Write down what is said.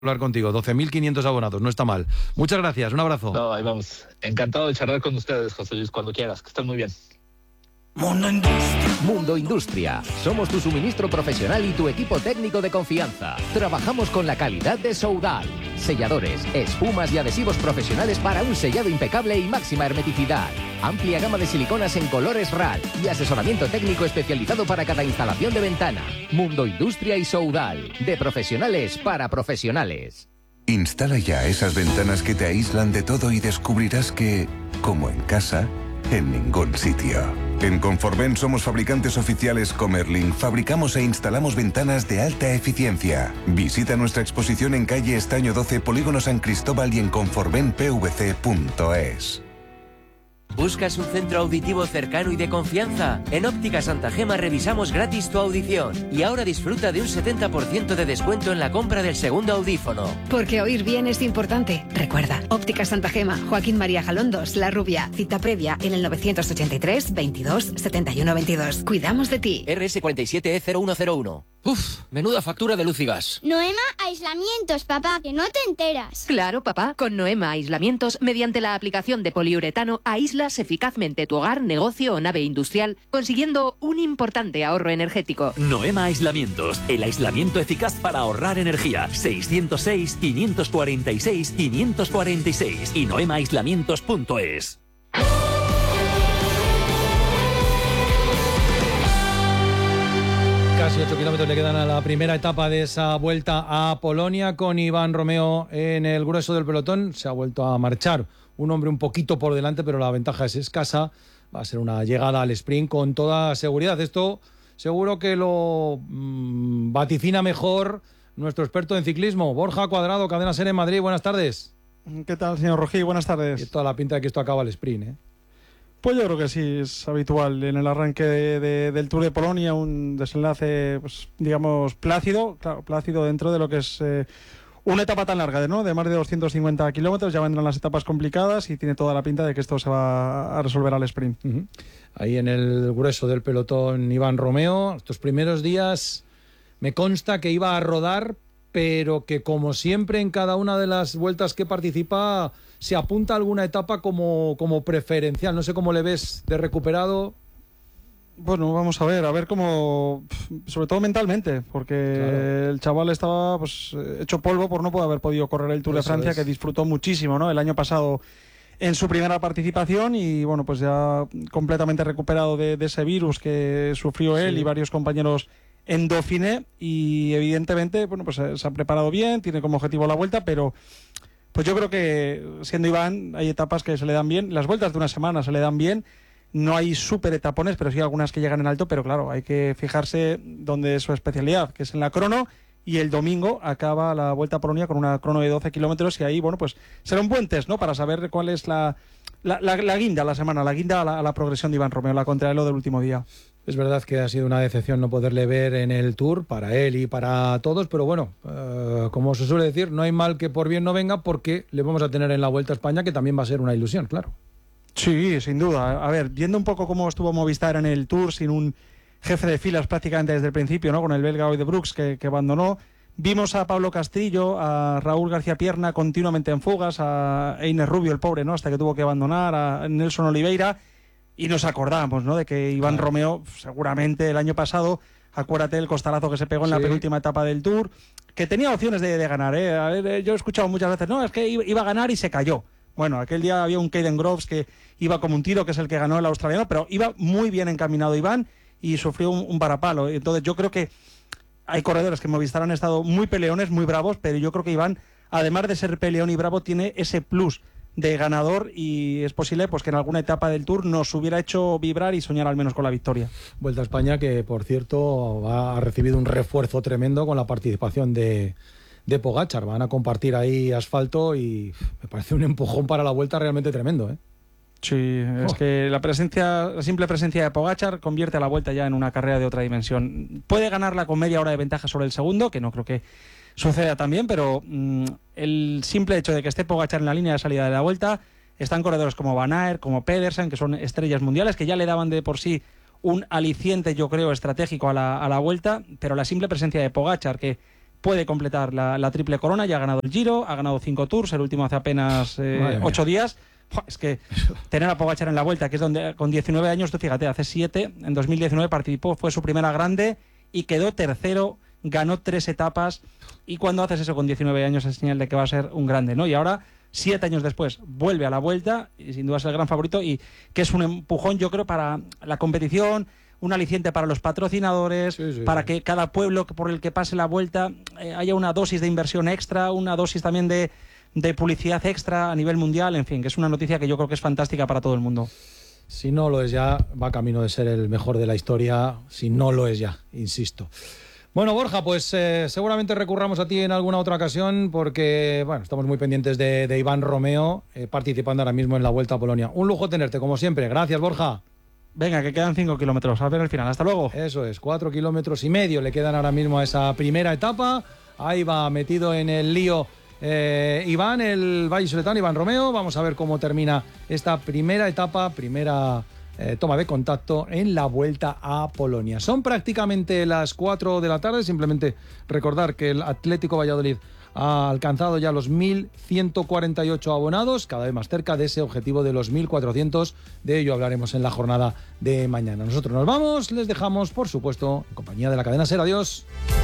hablar contigo. 12.500 abonados, no está mal. Muchas gracias, un abrazo. No, ahí vamos. Encantado de charlar con ustedes, José Luis, cuando quieras, que estén muy bien. Mundo Industria. Mundo Industria. Somos tu suministro profesional y tu equipo técnico de confianza. Trabajamos con la calidad de Soudal. Selladores, espumas y adhesivos profesionales para un sellado impecable y máxima hermeticidad. Amplia gama de siliconas en colores RAL y asesoramiento técnico especializado para cada instalación de ventana. Mundo Industria y Soudal. De profesionales para profesionales. Instala ya esas ventanas que te aíslan de todo y descubrirás que, como en casa, en ningún sitio. En Conforven somos fabricantes oficiales Comerlin. Fabricamos e instalamos ventanas de alta eficiencia. Visita nuestra exposición en calle Estaño 12, Polígono San Cristóbal y en conforvenpvc.es. ¿Buscas un centro auditivo cercano y de confianza? En Óptica Santa Gema revisamos gratis tu audición y ahora disfruta de un 70% de descuento en la compra del segundo audífono. Porque oír bien es importante. Recuerda, Óptica Santa Gema, Joaquín María Jalondos, La Rubia. Cita previa en el 983 22 71 22. Cuidamos de ti. RS47E0101. Uf, menuda factura de luz y gas. Noema Aislamientos, papá, que no te enteras. Claro, papá, con Noema Aislamientos, mediante la aplicación de poliuretano, aíslas eficazmente tu hogar, negocio o nave industrial, consiguiendo un importante ahorro energético. Noema Aislamientos, el aislamiento eficaz para ahorrar energía. 606-546-546 y noemaaislamientos.es. Casi 8 kilómetros le quedan a la primera etapa de esa vuelta a Polonia con Iván Romeo en el grueso del pelotón. Se ha vuelto a marchar un hombre un poquito por delante, pero la ventaja es escasa. Va a ser una llegada al sprint con toda seguridad. Esto seguro que lo vaticina mejor nuestro experto en ciclismo, Borja Cuadrado, Cadena SER en Madrid. Buenas tardes. ¿Qué tal, señor Rojí? Buenas tardes. Y toda la pinta de que esto acaba el sprint, ¿eh? Pues yo creo que sí, es habitual en el arranque del Tour de Polonia, un desenlace, pues, digamos, plácido, claro, plácido dentro de lo que es una etapa tan larga, ¿no? De más de 250 kilómetros, ya vendrán las etapas complicadas y tiene toda la pinta de que esto se va a resolver al sprint. Ahí en el grueso del pelotón Iván Romeo, estos primeros días me consta que iba a rodar, pero que como siempre en cada una de las vueltas que participa se apunta a alguna etapa como preferencial. No sé cómo le ves de recuperado. Bueno, vamos a ver cómo, sobre todo mentalmente, porque claro, el chaval estaba pues hecho polvo por no poder haber podido correr el Tour de Francia, que disfrutó muchísimo, ¿no? El año pasado en su primera participación y bueno, pues ya completamente recuperado de ese virus que sufrió él y varios compañeros en Dauphiné, y evidentemente, bueno, pues se ha preparado bien, tiene como objetivo la vuelta, pero pues yo creo que siendo Iván hay etapas que se le dan bien, las vueltas de una semana se le dan bien, no hay súper etapones, pero sí algunas que llegan en alto, pero claro, hay que fijarse donde es su especialidad, que es en la crono, y el domingo acaba la Vuelta a Polonia con una crono de 12 kilómetros y ahí, bueno, pues será un buen test, ¿no?, para saber cuál es la guinda a la semana, la guinda a la progresión de Iván Romeo, la contrarreloj del último día. Es verdad que ha sido una decepción no poderle ver en el Tour, para él y para todos, pero bueno, como se suele decir, no hay mal que por bien no venga, porque le vamos a tener en la Vuelta a España, que también va a ser una ilusión, claro. Sí, sin duda. A ver, viendo un poco cómo estuvo Movistar en el Tour, sin un jefe de filas prácticamente desde el principio, ¿no?, con el belga Oy de Brooks que abandonó, vimos a Pablo Castillo, a Raúl García Pierna continuamente en fugas, a Einer Rubio, el pobre, ¿no?, hasta que tuvo que abandonar, a Nelson Oliveira. Y nos acordamos, ¿no?, de que Iván Romeo, seguramente el año pasado, acuérdate el costalazo que se pegó en la penúltima etapa del Tour, que tenía opciones de ganar, ¿eh? A ver, yo he escuchado muchas veces, no, es que iba a ganar y se cayó. Bueno, aquel día había un Caden Groves que iba como un tiro, que es el que ganó el australiano, pero iba muy bien encaminado Iván y sufrió un varapalo. Entonces yo creo que hay corredores que en Movistar han estado muy peleones, muy bravos, pero yo creo que Iván, además de ser peleón y bravo, tiene ese plus de ganador y es posible pues que en alguna etapa del Tour nos hubiera hecho vibrar y soñar al menos con la victoria. Vuelta a España que, por cierto, ha recibido un refuerzo tremendo con la participación de Pogačar. Van a compartir ahí asfalto y me parece un empujón para la vuelta realmente tremendo, ¿eh? Sí, es que la simple presencia de Pogačar convierte a la vuelta ya en una carrera de otra dimensión. Puede ganarla con media hora de ventaja sobre el segundo, que no creo que suceda también, pero el simple hecho de que esté Pogačar en la línea de salida de la vuelta, están corredores como Van Aert, como Pedersen, que son estrellas mundiales, que ya le daban de por sí un aliciente, yo creo, estratégico a la vuelta, pero la simple presencia de Pogačar, que puede completar la triple corona. Ya ha ganado el Giro, ha ganado 5 Tours, el último hace apenas 8 días. Es que tener a Pogačar en la Vuelta, que es donde con 19 años, tú fíjate, hace 7, en 2019 participó, fue su primera grande y quedó tercero, ganó 3 etapas, y cuando haces eso con 19 años es señal de que va a ser un grande, ¿no? Y ahora, 7 años después, vuelve a la Vuelta y sin duda es el gran favorito, y que es un empujón, yo creo, para la competición, un aliciente para los patrocinadores, para que cada pueblo por el que pase la Vuelta haya una dosis de inversión extra, una dosis también de publicidad extra a nivel mundial, en fin, que es una noticia que yo creo que es fantástica para todo el mundo. Si no lo es ya, va camino de ser el mejor de la historia, si no lo es ya, insisto. Bueno, Borja, pues seguramente recurramos a ti en alguna otra ocasión porque, bueno, estamos muy pendientes de Iván Romeo participando ahora mismo en la Vuelta a Polonia. Un lujo tenerte, como siempre. Gracias, Borja. Venga, que quedan 5 kilómetros, a ver el final. Hasta luego. Eso es, 4,5 kilómetros le quedan ahora mismo a esa primera etapa. Ahí va metido en el lío Iván, el vallisoletano, Iván Romeo. Vamos a ver cómo termina esta primera etapa, primera toma de contacto en la Vuelta a Polonia. Son prácticamente las 4 de la tarde. Simplemente recordar que el Atlético Valladolid ha alcanzado ya los 1.148 abonados, cada vez más cerca de ese objetivo de los 1.400. De ello hablaremos en la jornada de mañana. Nosotros nos vamos, les dejamos, por supuesto, en compañía de la cadena SER. Adiós.